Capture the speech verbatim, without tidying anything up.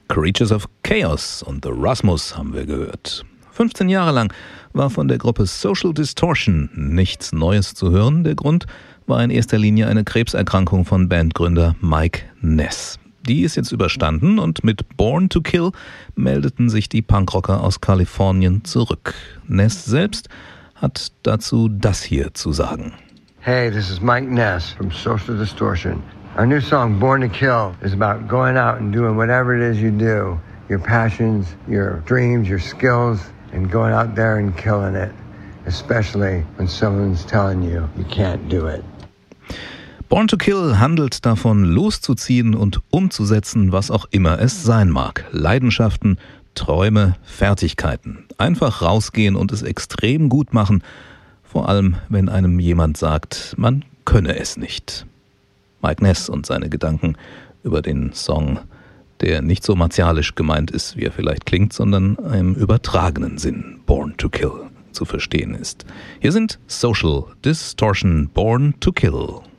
Creatures of Chaos und The Rasmus haben wir gehört. fünfzehn Jahre lang war von der Gruppe Social Distortion nichts Neues zu hören. Der Grund war in erster Linie eine Krebserkrankung von Bandgründer Mike Ness. Die ist jetzt überstanden und mit Born to Kill meldeten sich die Punkrocker aus Kalifornien zurück. Ness selbst hat dazu das hier zu sagen. Hey, this is Mike Ness from Social Distortion. Our new song, Born to Kill, is about going out and doing whatever it is you do. Your passions, your dreams, your skills, and going out there and killing it. Especially when someone's telling you you can't do it. Born to Kill handelt davon, loszuziehen und umzusetzen, was auch immer es sein mag. Leidenschaften, Träume, Fertigkeiten. Einfach rausgehen und es extrem gut machen. Vor allem, wenn einem jemand sagt, man könne es nicht. Mike Ness und seine Gedanken über den Song, der nicht so martialisch gemeint ist, wie er vielleicht klingt, sondern im übertragenen Sinn Born to Kill zu verstehen ist. Hier sind Social Distortion, Born to Kill.